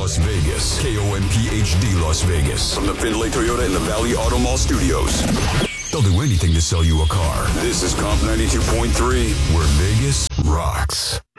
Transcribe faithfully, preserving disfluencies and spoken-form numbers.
Las Vegas. K O M P H D Las Vegas. From the Findlay Toyota in the Valley Auto Mall Studios. They'll do anything to sell you a car. This is Comp ninety-two point three, where Vegas rocks.